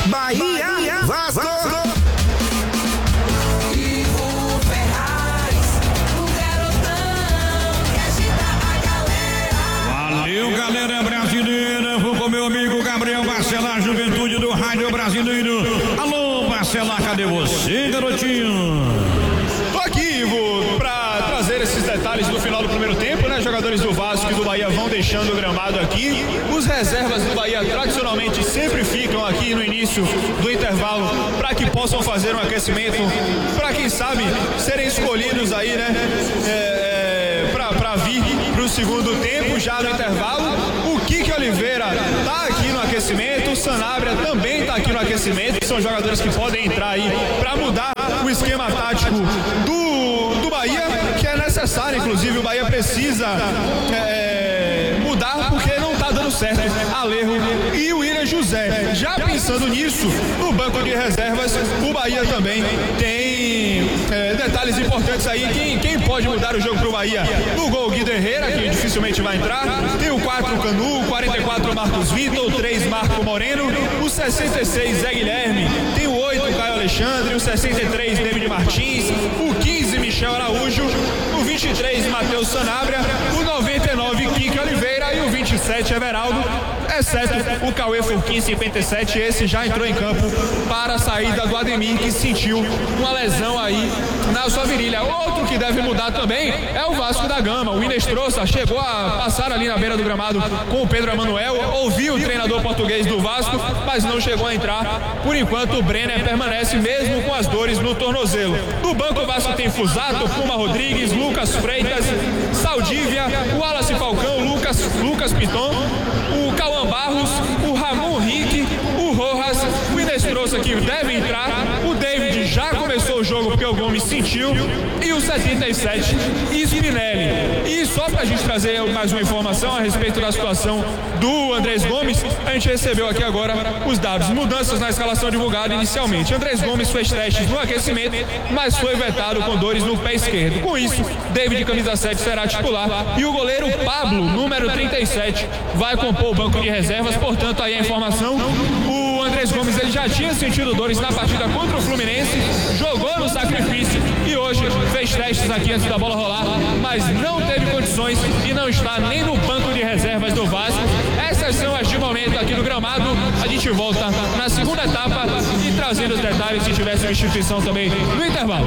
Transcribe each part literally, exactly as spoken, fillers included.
Bahia, Bahia Vasco. Ivo Ferraz, o garotão que agita a galera. Valeu, galera brasileira. Vou com meu amigo Gabriel Bacelar, Juventude do Rádio Brasileiro. Alô, Bacelar, cadê você, garotinho? Tô aqui, Ivo, pra trazer esses detalhes do final do primeiro tempo, né? Jogadores do Vasco e do Bahia vão deixando o gramado aqui. Os reservas do Bahia tradicionalmente sempre ficam aqui no início do intervalo para que possam fazer um aquecimento, para quem sabe serem escolhidos aí, né? É, é, para vir para o segundo tempo, já no intervalo. O Kiki Oliveira tá aqui no aquecimento, o Sanabria também tá aqui no aquecimento. São jogadores que podem entrar aí para mudar o esquema tático do, do Bahia, que é necessário. Inclusive o Bahia precisa é, mudar porque não tá dando certo. Alejo e o William José. Já pensando nisso, no banco de reservas, o Bahia também tem é, detalhes importantes aí. Quem, quem pode mudar o jogo pro Bahia? No gol, Guido Herrera, que dificilmente vai entrar. Tem o quatro, Canu. O quarenta e quatro, Marcos Vitor. O três, Marco Moreno. O sessenta e seis, Zé Guilherme. Tem o oito, Caio Alexandre. O sessenta e três, David Martins. O quinze, Michel Araújo. O vinte e três, Matheus Sanabria. O noventa e nove, Kiki Oliveira. E o vinte e sete, Everaldo. Exceto o Cauê Furquim, cinquenta e sete, esse já entrou em campo para a saída do Ademir, que sentiu uma lesão aí na sua virilha. Outro que deve mudar também é o Vasco da Gama. O Inestrosa chegou a passar ali na beira do gramado com o Pedro Emanuel, ouviu o treinador português do Vasco, mas não chegou a entrar. Por enquanto o Brenner permanece mesmo com as dores no tornozelo. No banco o Vasco tem Fusato, Puma Rodrigues, Lucas Freitas, Saldívia, o Wallace Falcão, Lucas, Lucas Piton, o Cauã Barros, o Ramon Henrique, o Rojas, o Inestrosa que deve entrar, o David já começou o jogo porque o Gomes sentiu, e o setenta e sete, Spinelli. E só pra gente trazer mais uma informação a respeito da situação do Andrés Gomes, a gente recebeu aqui agora os dados, mudanças na escalação divulgada inicialmente. Andrés Gomes fez testes no aquecimento, mas foi vetado com dores no pé esquerdo. Com isso, David, camisa sete, será titular, e o goleiro Pablo, número trinta e sete, vai compor o banco de reservas. Portanto, aí a informação, o Andrés Gomes ele já tinha sentido dores na partida contra o Fluminense, jogou no sacrifício e hoje fez testes aqui antes da bola rolar, mas não teve condições e não está nem no banco de reservas do Vasco. Essas são as de momento aqui no gramado. A gente volta na segunda etapa e trazendo os detalhes se tivesse substituição também no intervalo.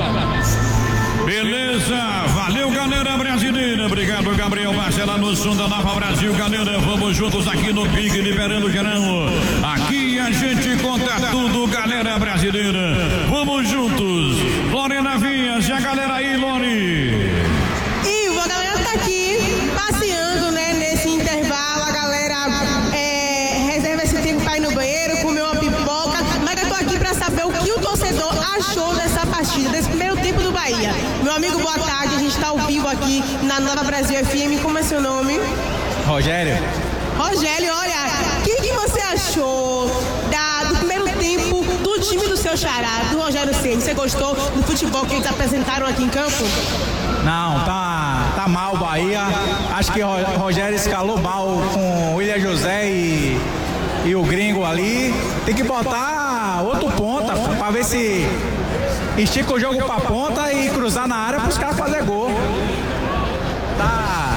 Beleza, valeu galera brasileira, obrigado Gabriel Bacelar no som da Nova Brasil, galera, vamos juntos aqui no Pique Liberando Geral, aqui a gente conta tudo, galera brasileira, vamos juntos, Lorena Vinhas, e a galera aí, Lore. Ivo, a galera tá aqui passeando, né, nesse intervalo, a galera é, reserva esse tempo pra ir no banheiro, comer uma pipoca, mas eu tô aqui pra saber o que o torcedor achou dessa partida, desse primeiro tempo do Bahia. Meu amigo, boa tarde, a gente está ao vivo aqui na Nova Brasil F M, como é seu nome? Rogério. Rogério, olha, o que, que você achou da, do primeiro tempo do time do seu xará, do Rogério Ceni? Você gostou do futebol que eles apresentaram aqui em campo? Não, tá, tá mal o Bahia, acho que o Rogério escalou mal com o William José e, e o gringo ali, tem que botar outro ponta para ver se estica o jogo pra ponta e cruzar na área para os caras fazer gol. Tá.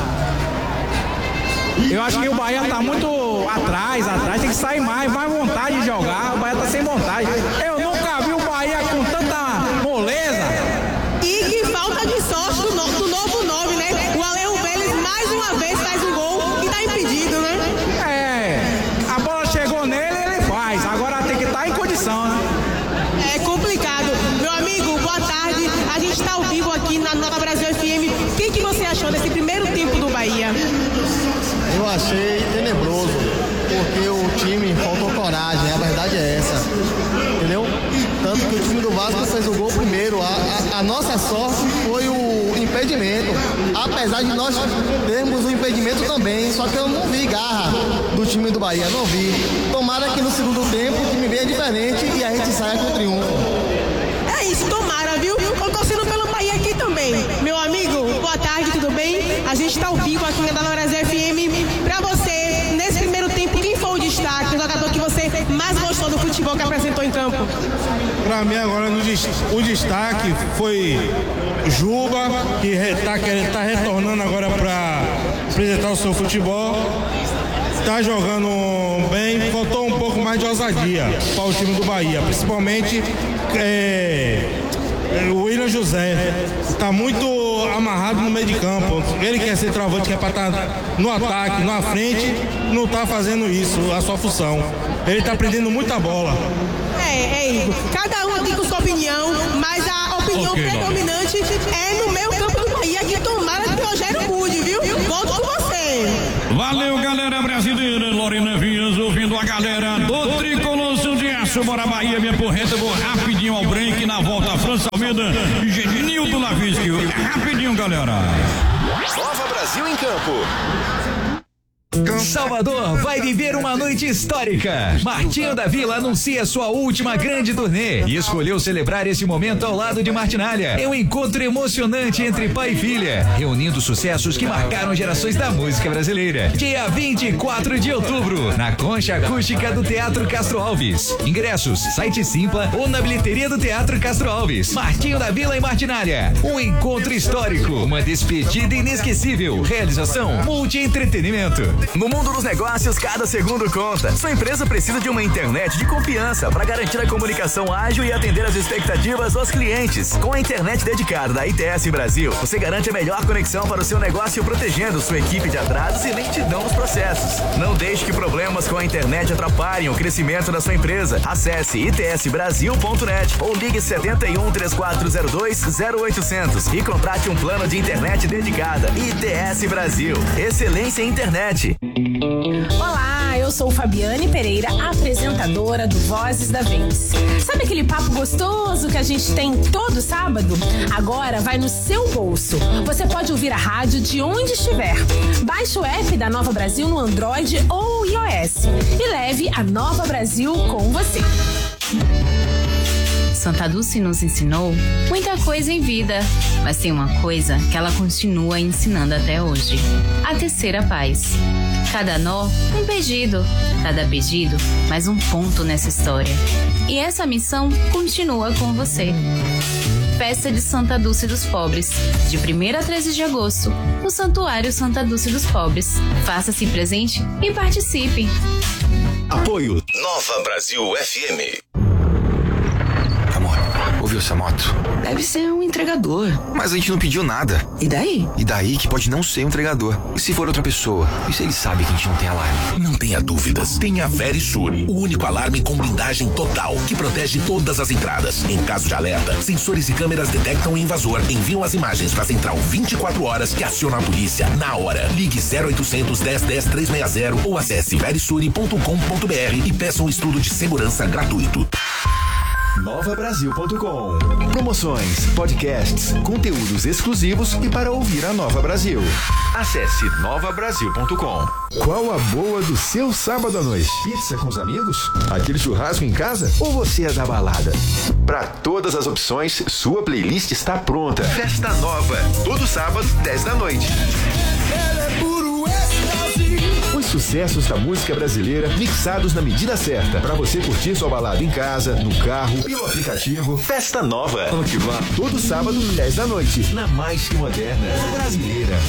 Eu acho que o Bahia tá muito atrás, atrás, tem que sair mais, mais vontade de jogar. O Bahia tá sem vontade. Eu nunca vi o Bahia com tanta moleza. E que falta de sorte do, no, do novo nove, né? O Alejo Vélez mais uma vez faz um gol e tá impedido, né? É, a bola chegou nele, ele faz. Agora tem que estar em condição, né? É complicado. Meu amigo, boa tarde. A gente está ao vivo aqui na Nova Brasil F M. O que, que você achou desse primeiro tempo do Bahia? Eu achei tenebroso, porque o time faltou coragem, a verdade é essa. Entendeu? Tanto que o time do Vasco fez o gol primeiro. A, a, a nossa sorte foi o impedimento. Apesar de nós termos o impedimento também, só que eu não vi garra do time do Bahia, não vi. Tomara que no segundo tempo o time venha diferente e a gente saia com triunfo. É isso, tomara, viu? Eu torcendo pelo Bahia aqui também. Meu amigo, boa tarde, tudo bem? A gente está ao vivo aqui na Nova Brasil F M. Pra você, nesse primeiro tempo, quem foi o destaque, o jogador que você mais gostou do futebol que apresentou em campo? Para mim agora o destaque foi Juba, que está tá retornando agora para apresentar o seu futebol. Está jogando bem, faltou um pouco mais de ousadia para o time do Bahia, principalmente é, o William José. Está muito amarrado no meio de campo. Ele quer ser travante, quer para estar no ataque, na frente, não está fazendo isso, a sua função. Ele está perdendo muita bola. É, é isso. Cada um aqui com sua opinião, mas a opinião okay, predominante é no meio campo do Bahia, que tomara que o Rogério mude, viu? Volto com você. Valeu, galera brasileira. Lorena Vias ouvindo a galera do Tricolor de Aço. Bora Bahia, minha porreta. Vou rapidinho ao break. Na volta, França Almeida e Genildo Lavisque. Rapidinho, galera. Nova Brasil em campo. Salvador vai viver uma noite histórica. Martinho da Vila anuncia sua última grande turnê e escolheu celebrar esse momento ao lado de Martinália. É um encontro emocionante entre pai e filha, reunindo sucessos que marcaram gerações da música brasileira. Dia vinte e quatro de outubro, na Concha Acústica do Teatro Castro Alves. Ingressos, site Simpla ou na bilheteria do Teatro Castro Alves. Martinho da Vila e Martinália. Um encontro histórico, uma despedida inesquecível. Realização Multi Entretenimento. No mundo dos negócios, cada segundo conta. Sua empresa precisa de uma internet de confiança para garantir a comunicação ágil e atender as expectativas dos clientes. Com a internet dedicada da I T S Brasil, você garante a melhor conexão para o seu negócio, protegendo sua equipe de atrasos e lentidão nos processos. Não deixe que problemas com a internet atrapalhem o crescimento da sua empresa. Acesse i t s brasil ponto net ou ligue sete um, três quatro zero dois, zero oito zero zero e contrate um plano de internet dedicada. I T S Brasil. Excelência em internet. Olá, eu sou Fabiane Pereira, apresentadora do Vozes da Vez. Sabe aquele papo gostoso que a gente tem todo sábado? Agora vai no seu bolso. Você pode ouvir a rádio de onde estiver. Baixe o app da Nova Brasil no Android ou iOS e leve a Nova Brasil com você. Santa Dulce nos ensinou muita coisa em vida, mas tem uma coisa que ela continua ensinando até hoje: a tecer a paz. Cada nó, um pedido. Cada pedido, mais um ponto nessa história. E essa missão continua com você. Festa de Santa Dulce dos Pobres, de primeiro a treze de agosto, no Santuário Santa Dulce dos Pobres. Faça-se presente e participe. Apoio Nova Brasil F M. Amor, ouviu essa moto? Deve ser um entregador. Mas a gente não pediu nada. E daí? E daí que pode não ser um entregador. E se for outra pessoa? E se ele sabe que a gente não tem alarme? Não tenha dúvidas. Tenha a Verisur, o único alarme com blindagem total que protege todas as entradas. Em caso de alerta, sensores e câmeras detectam o invasor, enviam as imagens para a central vinte e quatro horas que aciona a polícia na hora. Ligue zero oitocentos, dez, dez, trezentos e sessenta ou acesse verisure ponto com ponto b r e peça um estudo de segurança gratuito. nova brasil ponto com. Promoções, podcasts, conteúdos exclusivos e para ouvir a Nova Brasil. Acesse nova brasil ponto com. Qual a boa do seu sábado à noite? Pizza com os amigos? Aquele churrasco em casa? Ou você é da balada? Para todas as opções, sua playlist está pronta. Festa Nova, todo sábado, dez da noite. Os sucessos da música brasileira mixados na medida certa para você curtir sua balada em casa, no carro, pelo aplicativo. Festa Nova. Ano que vem, todo sábado, dez da noite, na mais que moderna brasileira.